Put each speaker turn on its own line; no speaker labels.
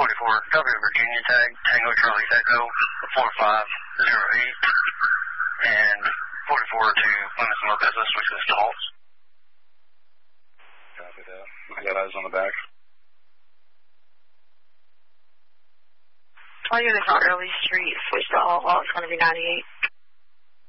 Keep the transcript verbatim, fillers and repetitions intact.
forty-four, W Virginia tag, Tango Charlie Echo, four five zero eight, and forty-four to Plymouth More Business, which is to Halts.
Copy that. I got eyes on the back.
All units on Early Street, switch to all, well, it's going to be ninety-eight.